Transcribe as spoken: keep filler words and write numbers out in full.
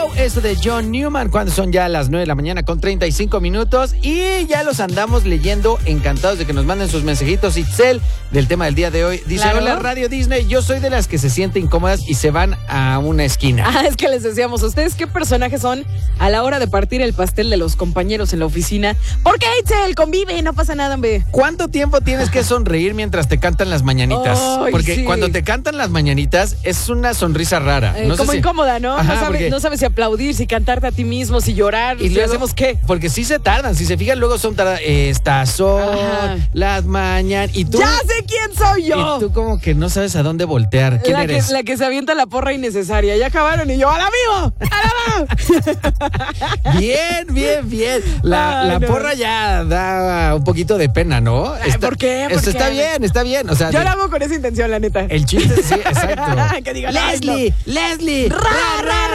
Go, eso de John Newman, cuando son ya las nueve de la mañana con treinta y cinco minutos y ya los andamos leyendo, encantados de que nos manden sus mensajitos. Itzel, del tema del día de hoy, dice, claro. Hola Radio Disney, yo soy de las que se sienten incómodas y se van a una esquina. Ah, es que les decíamos, ¿ustedes qué personajes son a la hora de partir el pastel de los compañeros en la oficina? ¿Por qué, Itzel? Convive, no pasa nada, hombre. ¿Cuánto tiempo tienes que sonreír mientras te cantan las mañanitas? Ay, Porque sí. cuando te cantan las mañanitas es una sonrisa rara. Eh, No sé como si- incómoda, ¿no? Ajá, no, sabes, porque- no sabes si aplaudir, si cantarte a ti mismo, si llorar, Y si luego, hacemos qué. Porque sí se tardan, si se fijan, luego son tardadas. Estas son Ajá. las mañanas. Y tú, ¡Ya sé quién soy yo! y tú como que no sabes a dónde voltear. ¿Quién La que, eres? la que se avienta la porra innecesaria. Ya acabaron y yo, ¡a la vivo! ¡A la vivo! Bien, bien, bien. La, Ay, la no. porra ya da un poquito de pena, ¿no? Ay, ¿por qué? ¿Por Esto qué? está bien, está bien. O sea, Yo de- lo hago con esa intención, la neta. el chiste, sí, exacto. Que digan, ay, Leslie, Leslie, Ra, ra,